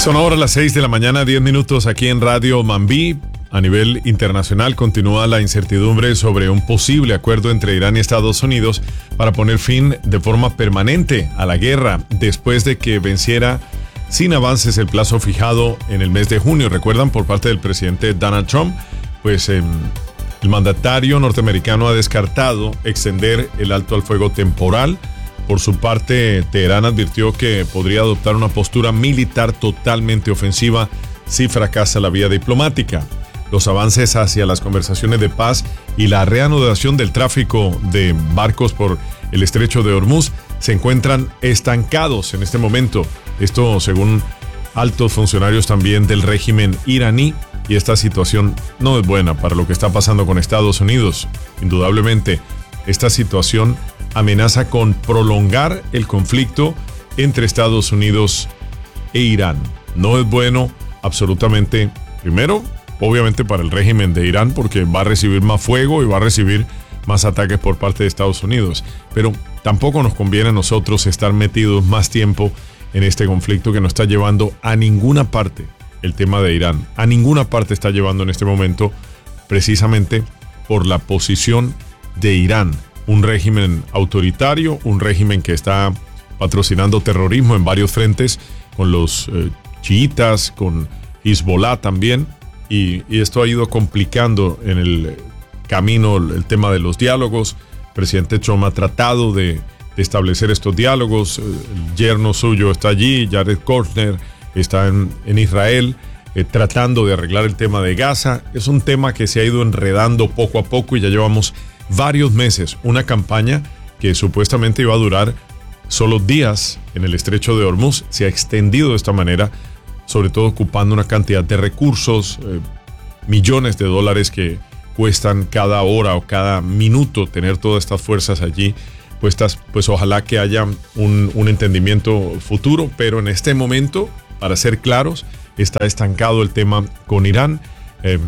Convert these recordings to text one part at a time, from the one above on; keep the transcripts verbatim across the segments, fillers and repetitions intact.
Son ahora las seis de la mañana, diez minutos aquí en Radio Mambí. A nivel internacional continúa la incertidumbre sobre un posible acuerdo entre Irán y Estados Unidos para poner fin de forma permanente a la guerra después de que venciera sin avances el plazo fijado en el mes de junio. Recuerdan, por parte del presidente Donald Trump, pues eh, el mandatario norteamericano ha descartado extender el alto al fuego temporal. Por su parte, Teherán advirtió que podría adoptar una postura militar totalmente ofensiva si fracasa la vía diplomática. Los avances hacia las conversaciones de paz y la reanudación del tráfico de barcos por el estrecho de Hormuz se encuentran estancados en este momento. Esto según altos funcionarios también del régimen iraní, y esta situación no es buena para lo que está pasando con Estados Unidos. Indudablemente, esta situación amenaza con prolongar el conflicto entre Estados Unidos e Irán. No es bueno absolutamente, primero, obviamente para el régimen de Irán, porque va a recibir más fuego y va a recibir más ataques por parte de Estados Unidos, pero tampoco nos conviene a nosotros estar metidos más tiempo en este conflicto que no está llevando a ninguna parte. El tema de Irán a ninguna parte está llevando en este momento, precisamente por la posición de Irán, un régimen autoritario, un régimen que está patrocinando terrorismo en varios frentes, con los eh, chiitas, con Hezbollah también, y, y esto ha ido complicando en el camino el, el tema de los diálogos. El presidente Trump ha tratado de, de establecer estos diálogos. El yerno suyo está allí, Jared Kushner, está en, en Israel, eh, tratando de arreglar el tema de Gaza. Es un tema que se ha ido enredando poco a poco y ya llevamos varios meses. Una campaña que supuestamente iba a durar solo días en el estrecho de Hormuz se ha extendido de esta manera, sobre todo ocupando una cantidad de recursos, eh, millones de dólares que cuestan cada hora o cada minuto tener todas estas fuerzas allí puestas. Pues ojalá que haya un, un entendimiento futuro, pero en este momento, para ser claros, está estancado el tema con Irán. Eh,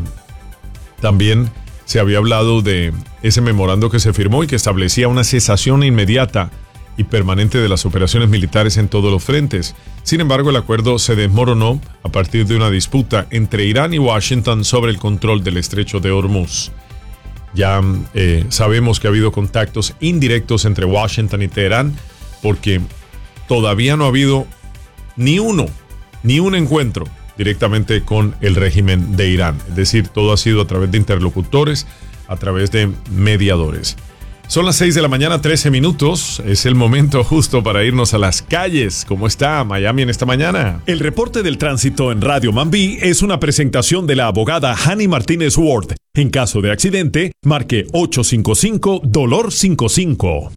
también se había hablado de ese memorando que se firmó y que establecía una cesación inmediata y permanente de las operaciones militares en todos los frentes. Sin embargo, el acuerdo se desmoronó a partir de una disputa entre Irán y Washington sobre el control del estrecho de Hormuz. Ya eh, sabemos que ha habido contactos indirectos entre Washington y Teherán, porque todavía no ha habido ni uno, ni un encuentro directamente con el régimen de Irán. Es decir, todo ha sido a través de interlocutores, a través de mediadores. Son las seis de la mañana, trece minutos. Es el momento justo para irnos a las calles. ¿Cómo está Miami en esta mañana? El reporte del tránsito en Radio Mambí es una presentación de la abogada Hani Martínez Ward. En caso de accidente, marque ocho cinco cinco, dolor cincuenta y cinco.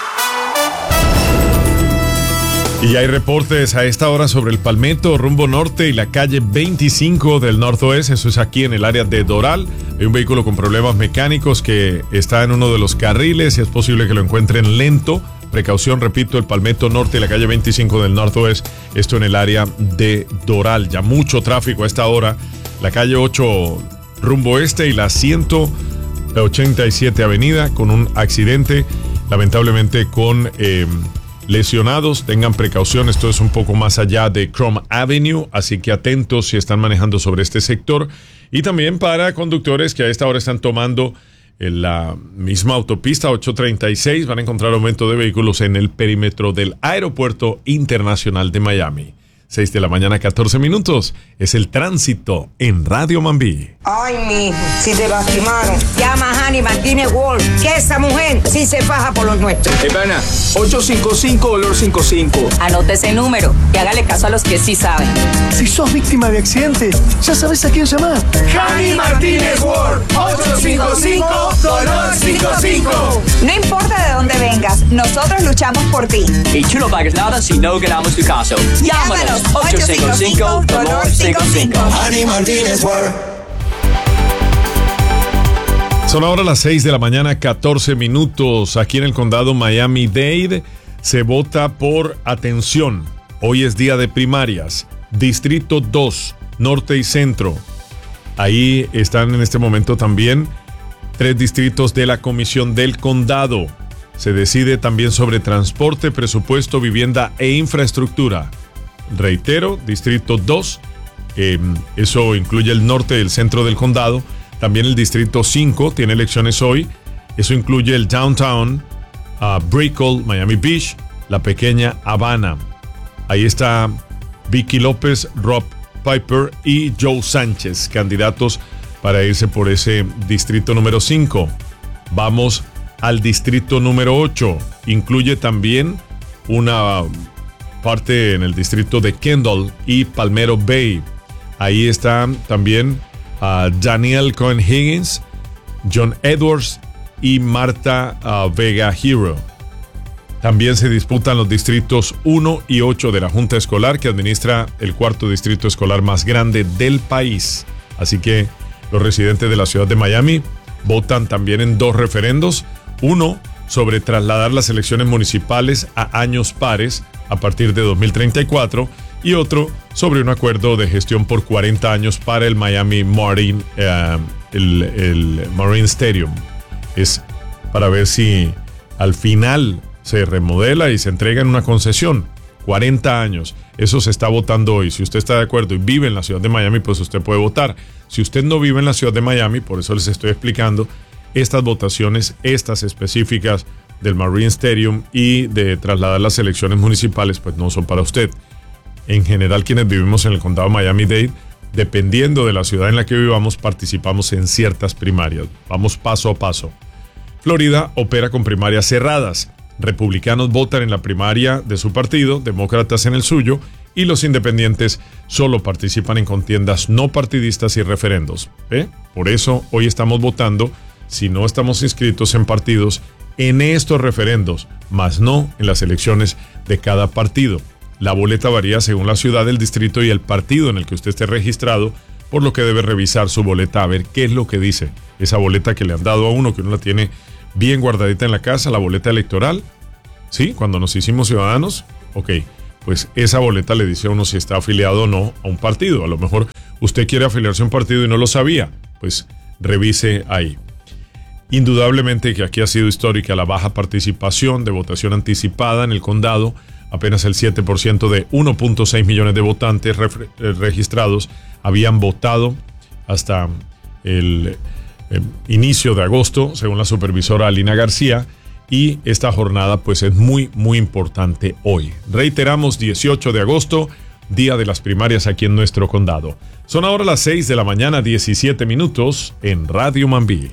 Y hay reportes a esta hora sobre el Palmetto, rumbo norte, y la calle veinticinco del Northwest. Eso es aquí en el área de Doral. Hay un vehículo con problemas mecánicos que está en uno de los carriles y es posible que lo encuentren lento. Precaución, repito, el Palmetto norte y la calle veinticinco del Northwest. Esto en el área de Doral. Ya mucho tráfico a esta hora. La calle ocho rumbo este y la ciento ochenta y siete avenida con un accidente, lamentablemente con Eh, lesionados. Tengan precaución, esto es un poco más allá de Chrome Avenue, así que atentos si están manejando sobre este sector. Y también para conductores que a esta hora están tomando en la misma autopista ocho treinta y seis, van a encontrar aumento de vehículos en el perímetro del Aeropuerto Internacional de Miami. seis de la mañana, catorce minutos. Es el tránsito en Radio Mambí. Ay, mijo, si te lastimaron, llama a Hani Martínez Ward, que esa mujer sí se faja por los nuestros. Hey, pana, ocho cinco cinco, dolor cincuenta y cinco. Anote ese número y hágale caso a los que sí saben. Si sos víctima de accidente, ya sabes a quién llamar. Hani Martínez Ward, ocho cinco cinco, dolor cincuenta y cinco. No importa de dónde vengas, nosotros luchamos por ti. Y tú no pagues nada si no ganamos tu caso. Llámanos ocho cinco cinco, dolor cincuenta y cinco. Hani Martínez Ward. Son ahora las seis de la mañana, catorce minutos. Aquí en el condado Miami-Dade se vota por, atención, hoy es día de primarias, Distrito dos, Norte y Centro. Ahí están en este momento también tres distritos de la Comisión del Condado. Se decide también sobre transporte, presupuesto, vivienda e infraestructura. Reitero, Distrito dos, eh, eso incluye el norte y el centro del condado. También el Distrito cinco tiene elecciones hoy. Eso incluye el Downtown, uh, Brickell, Miami Beach, la pequeña Habana. Ahí está Vicky López, Rob Piper y Joe Sánchez, candidatos para irse por ese distrito número cinco. Vamos al distrito número ocho. Incluye también una parte en el distrito de Kendall y Palmetto Bay. Ahí están también uh, Danielle Cohen Higgins, John Edwards y Marta uh, Vega Hero. También se disputan los distritos uno y ocho de la Junta Escolar, que administra el cuarto distrito escolar más grande del país. Así que los residentes de la ciudad de Miami votan también en dos referendos. Uno sobre trasladar las elecciones municipales a años pares a partir de dos mil treinta y cuatro y otro sobre un acuerdo de gestión por cuarenta años para el Miami Marine, uh, el, el Marine Stadium. Es para ver si al final se remodela y se entrega en una concesión. cuarenta años. Eso se está votando hoy. Si usted está de acuerdo y vive en la ciudad de Miami, pues usted puede votar. Si usted no vive en la ciudad de Miami, por eso les estoy explicando estas votaciones, estas específicas del Marine Stadium y de trasladar las elecciones municipales, pues no son para usted. En general, quienes vivimos en el condado de Miami-Dade, dependiendo de la ciudad en la que vivamos, participamos en ciertas primarias. Vamos paso a paso. Florida opera con primarias cerradas. Republicanos votan en la primaria de su partido, demócratas en el suyo, y los independientes solo participan en contiendas no partidistas y referendos. ¿Eh? Por eso hoy estamos votando, si no estamos inscritos en partidos, en estos referendos, más no en las elecciones de cada partido. La boleta varía según la ciudad, el distrito y el partido en el que usted esté registrado, por lo que debe revisar su boleta a ver qué es lo que dice. Esa boleta que le han dado a uno, que uno la tiene bien guardadita en la casa, la boleta electoral, ¿sí? Cuando nos hicimos ciudadanos, ok, pues esa boleta le dice a uno si está afiliado o no a un partido. A lo mejor usted quiere afiliarse a un partido y no lo sabía, pues revise ahí. Indudablemente que aquí ha sido histórica la baja participación de votación anticipada en el condado. Apenas el siete por ciento de uno punto seis millones de votantes registrados habían votado hasta el eh, inicio de agosto, según la supervisora Alina García, y esta jornada pues es muy, muy importante hoy. Reiteramos, dieciocho de agosto, día de las primarias aquí en nuestro condado. Son ahora las seis de la mañana, diecisiete minutos, en Radio Mambí.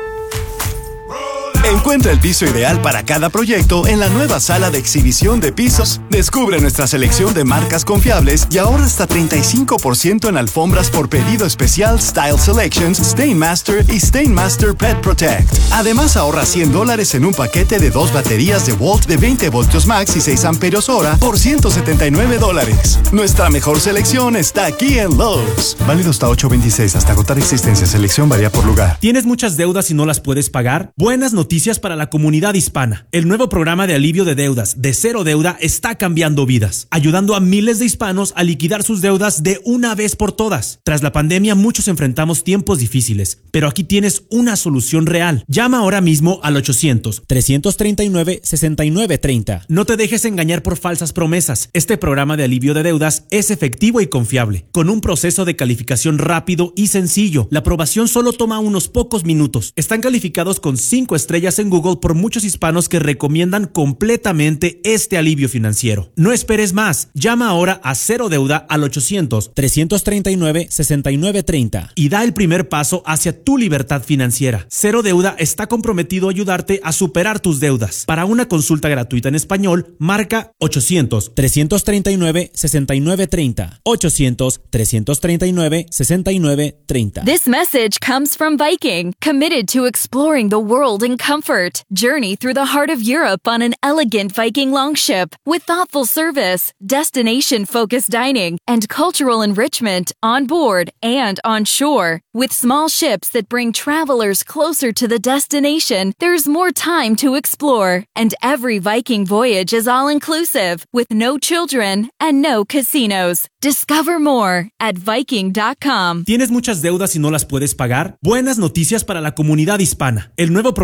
Encuentra el piso ideal para cada proyecto en la nueva sala de exhibición de pisos. Descubre nuestra selección de marcas confiables y ahorra hasta treinta y cinco por ciento en alfombras por pedido especial Style Selections, Stainmaster y Stainmaster Pet Protect. Además, ahorra cien dólares en un paquete de dos baterías de Volt de veinte voltios max y seis amperios hora por ciento setenta y nueve dólares. Nuestra mejor selección está aquí en Lowe's. Válido hasta ocho veintiséis, hasta agotar existencia. Selección varía por lugar. ¿Tienes muchas deudas y no las puedes pagar? Buenas noticias para la comunidad hispana. El nuevo programa de alivio de deudas de Cero Deuda está cambiando vidas, ayudando a miles de hispanos a liquidar sus deudas de una vez por todas. Tras la pandemia, muchos enfrentamos tiempos difíciles, pero aquí tienes una solución real. Llama ahora mismo al ochocientos, trescientos treinta y nueve, sesenta y nueve treinta. No te dejes engañar por falsas promesas. Este programa de alivio de deudas es efectivo y confiable, con un proceso de calificación rápido y sencillo. La aprobación solo toma unos pocos minutos. Están calificados con cinco estrellas en Google por muchos hispanos que recomiendan completamente este alivio financiero. No esperes más. Llama ahora a Cero Deuda al ochocientos, trescientos treinta y nueve, sesenta y nueve treinta y da el primer paso hacia tu libertad financiera. Cero Deuda está comprometido a ayudarte a superar tus deudas. Para una consulta gratuita en español, marca ochocientos, trescientos treinta y nueve, sesenta y nueve treinta. ochocientos, trescientos treinta y nueve, sesenta y nueve treinta. This message comes from Viking, committed to exploring the world in comfort. Journey through the heart of Europe on an elegant Viking longship with thoughtful service, destination-focused dining, and cultural enrichment on board and on shore. With small ships that bring travelers closer to the destination, there's more time to explore. And every Viking voyage is all-inclusive, with no children and no casinos. Discover more at viking dot com. ¿Tienes muchas deudas y no las puedes pagar? Buenas noticias para la comunidad hispana. El nuevo programa de alivio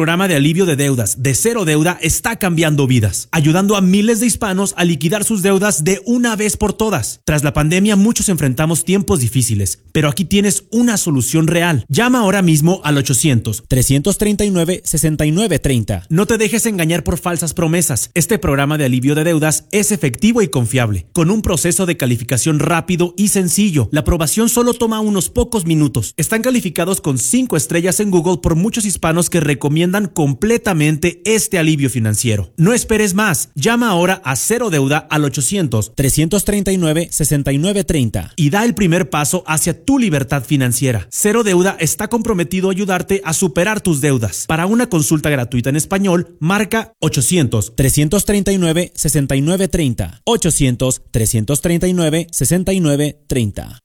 alivio de deudas de Cero Deuda está cambiando vidas, ayudando a miles de hispanos a liquidar sus deudas de una vez por todas. Tras la pandemia, muchos enfrentamos tiempos difíciles, pero aquí tienes una solución real. Llama ahora mismo al ochocientos, trescientos treinta y nueve, sesenta y nueve treinta. No te dejes engañar por falsas promesas. Este programa de alivio de deudas es efectivo y confiable, con un proceso de calificación rápido y sencillo. La aprobación solo toma unos pocos minutos. Están calificados con cinco estrellas en Google por muchos hispanos que recomiendan completamente este alivio financiero. No esperes más. Llama ahora a Cero Deuda al ochocientos, trescientos treinta y nueve, sesenta y nueve treinta y da el primer paso hacia tu libertad financiera. Cero Deuda está comprometido a ayudarte a superar tus deudas. Para una consulta gratuita en español, marca ochocientos, trescientos treinta y nueve, sesenta y nueve treinta. ochocientos, trescientos treinta y nueve, sesenta y nueve treinta.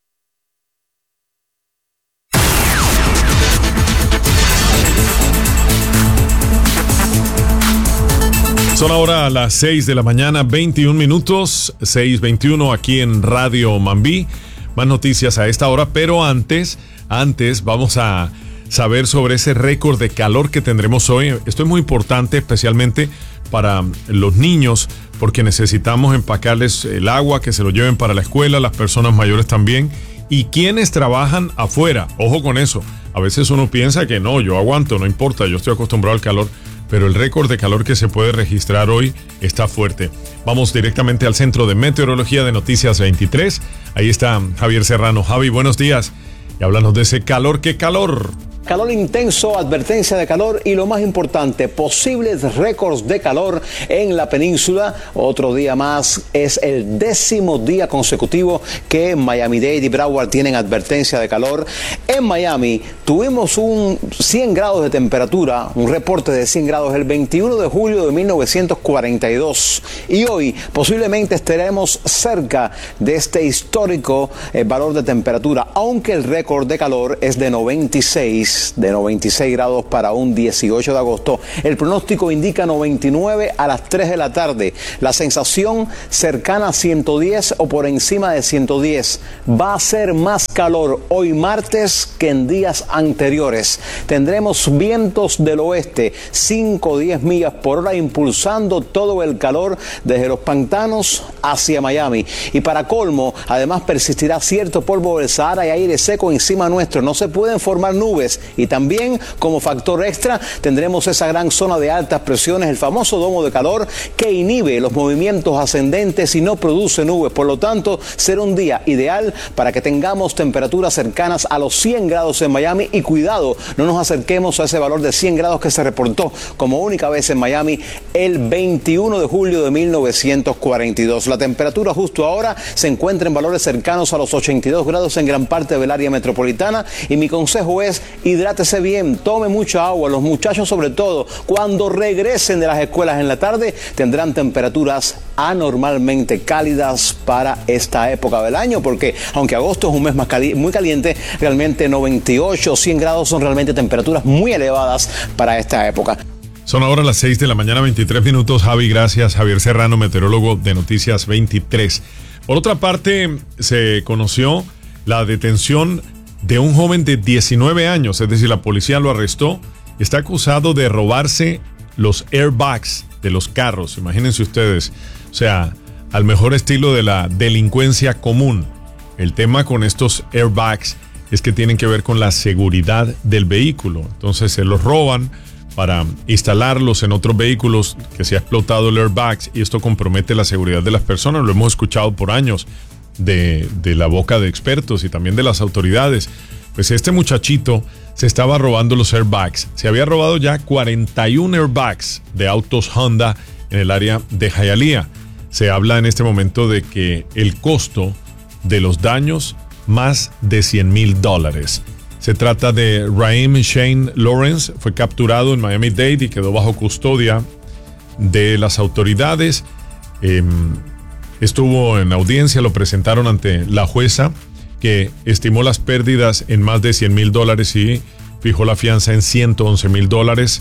Son ahora las seis de la mañana, veintiún minutos, seis veintiuno aquí en Radio Mambí. Más noticias a esta hora, pero antes, antes vamos a saber sobre ese récord de calor que tendremos hoy. Esto es muy importante, especialmente para los niños, porque necesitamos empacarles el agua, que se lo lleven para la escuela, las personas mayores también, y quienes trabajan afuera. Ojo con eso. A veces uno piensa que no, yo aguanto, no importa, yo estoy acostumbrado al calor. Pero el récord de calor que se puede registrar hoy está fuerte. Vamos directamente al Centro de Meteorología de Noticias veintitrés. Ahí está Javier Serrano. Javi, buenos días. Y háblanos de ese calor. ¿Qué calor? Calor intenso, advertencia de calor y lo más importante, posibles récords de calor en la península. Otro día más, es el décimo día consecutivo que Miami-Dade y Broward tienen advertencia de calor. En Miami tuvimos un cien grados de temperatura, un reporte de cien grados el veintiuno de julio de mil novecientos cuarenta y dos. Y hoy posiblemente estaremos cerca de este histórico eh, valor de temperatura, aunque el récord de calor es de noventa y seis. De noventa y seis grados para un dieciocho de agosto. El pronóstico indica noventa y nueve a las tres de la tarde. La sensación cercana a ciento diez o por encima de ciento diez. Va a ser más calor hoy martes que en días anteriores. Tendremos vientos del oeste, cinco a diez millas por hora, impulsando todo el calor desde los pantanos hacia Miami. Y para colmo, además persistirá cierto polvo del Sahara y aire seco encima nuestro. No se pueden formar nubes. Y también, como factor extra, tendremos esa gran zona de altas presiones, el famoso domo de calor, que inhibe los movimientos ascendentes y no produce nubes. Por lo tanto, será un día ideal para que tengamos temperaturas cercanas a los cien grados en Miami. Y cuidado, no nos acerquemos a ese valor de cien grados que se reportó como única vez en Miami el veintiuno de julio de mil novecientos cuarenta y dos. La temperatura justo ahora se encuentra en valores cercanos a los ochenta y dos grados en gran parte del área metropolitana. Y mi consejo es hidrátese bien, tome mucha agua. Los muchachos, sobre todo, cuando regresen de las escuelas en la tarde, tendrán temperaturas anormalmente cálidas para esta época del año, porque aunque agosto es un mes más cali- muy caliente, realmente noventa y ocho, cien grados son realmente temperaturas muy elevadas para esta época. Son ahora las seis de la mañana, veintitrés minutos. Javi, gracias. Javier Serrano, meteorólogo de Noticias veintitrés. Por otra parte, se conoció la detención de un joven de diecinueve años, es decir, la policía lo arrestó. Está acusado de robarse los airbags de los carros. Imagínense ustedes, o sea, al mejor estilo de la delincuencia común. El tema con estos airbags es que tienen que ver con la seguridad del vehículo. Entonces se los roban para instalarlos en otros vehículos que se ha explotado el airbag, y esto compromete la seguridad de las personas. Lo hemos escuchado por años de, de la boca de expertos y también de las autoridades. Pues este muchachito se estaba robando los airbags. Se había robado ya cuarenta y uno airbags de autos Honda en el área de Hialeah. Se habla en este momento de que el costo de los daños, más de cien mil dólares. Se trata de Raheem Shane Lawrence. Fue capturado en Miami-Dade y quedó bajo custodia de las autoridades. Eh, estuvo en audiencia, lo presentaron ante la jueza, que estimó las pérdidas en más de cien mil dólares y fijó la fianza en ciento once mil dólares.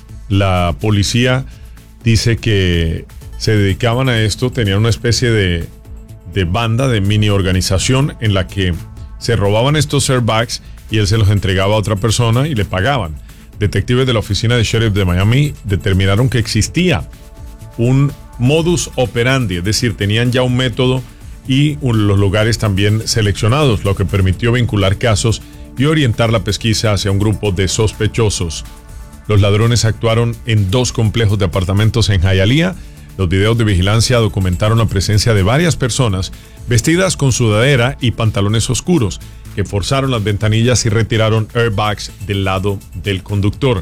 La policía dice que se dedicaban a esto, tenían una especie de, de banda, de mini organización en la que se robaban estos airbags y él se los entregaba a otra persona y le pagaban. detectives de la oficina de sheriff de Miami determinaron que existía un modus operandi, es decir, tenían ya un método y un, los lugares también seleccionados, lo que permitió vincular casos y orientar la pesquisa hacia un grupo de sospechosos. Los ladrones actuaron en dos complejos de apartamentos en Hialeah. Los videos de vigilancia documentaron la presencia de varias personas vestidas con sudadera y pantalones oscuros que forzaron las ventanillas y retiraron airbags del lado del conductor.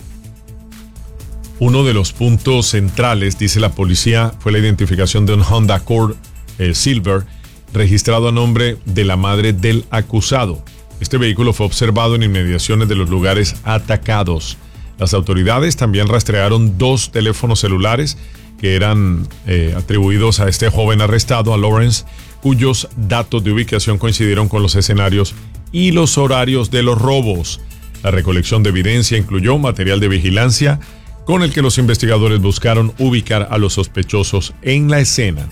Uno de los puntos centrales, dice la policía, fue la identificación de un Honda Accord eh, Silver registrado a nombre de la madre del acusado. Este vehículo fue observado en inmediaciones de los lugares atacados. Las autoridades también rastrearon dos teléfonos celulares que eran eh, atribuidos a este joven arrestado, a Lawrence, cuyos datos de ubicación coincidieron con los escenarios y los horarios de los robos. La recolección de evidencia incluyó material de vigilancia con el que los investigadores buscaron ubicar a los sospechosos en la escena.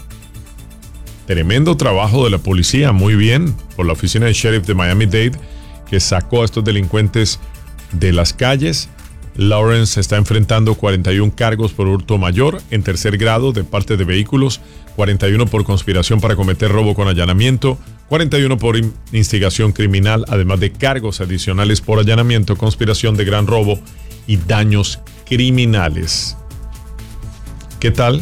Tremendo trabajo de la policía, muy bien, por la oficina de sheriff de Miami-Dade, que sacó a estos delincuentes de las calles. Lawrence está enfrentando cuarenta y uno cargos por hurto mayor en tercer grado de parte de vehículos, cuarenta y uno por conspiración para cometer robo con allanamiento, cuarenta y uno por instigación criminal, además de cargos adicionales por allanamiento, conspiración de gran robo y daños criminales. ¿Qué tal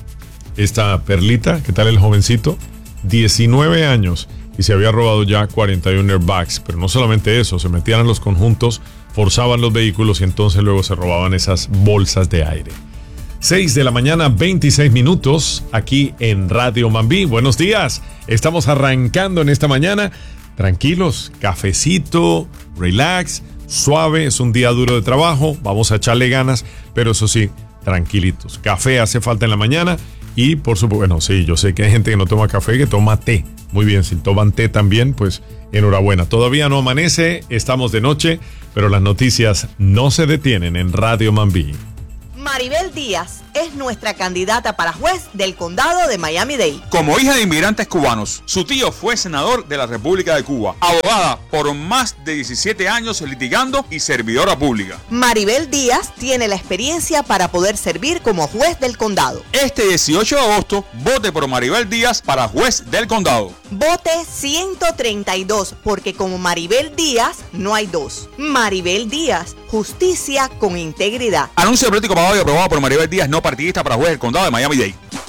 esta perlita? ¿Qué tal el jovencito? diecinueve años y se había robado ya cuarenta y uno airbags, pero no solamente eso, se metían en los conjuntos, forzaban los vehículos y entonces luego se robaban esas bolsas de aire. seis de la mañana, veintiséis minutos, aquí en Radio Mambí. Buenos días, estamos arrancando en esta mañana, tranquilos, cafecito, relax, suave, es un día duro de trabajo, vamos a echarle ganas, pero eso sí, tranquilitos. Café hace falta en la mañana y por supuesto, bueno, sí, yo sé que hay gente que no toma café, que toma té. Muy bien, si toman té también, pues enhorabuena. Todavía no amanece, estamos de noche, pero las noticias no se detienen en Radio Mambí. Maribel Díaz es nuestra candidata para juez del condado de Miami-Dade. Como hija de inmigrantes cubanos, su tío fue senador de la República de Cuba, abogada por más de diecisiete años litigando y servidora pública. Maribel Díaz tiene la experiencia para poder servir como juez del condado. Este dieciocho de agosto, vote por Maribel Díaz para juez del condado. Vote ciento treinta y dos, porque como Maribel Díaz no hay dos. Maribel Díaz, justicia con integridad. Anuncio político pagado y aprobado por Maribel Díaz, no partidista, para juez del condado de Miami-Dade.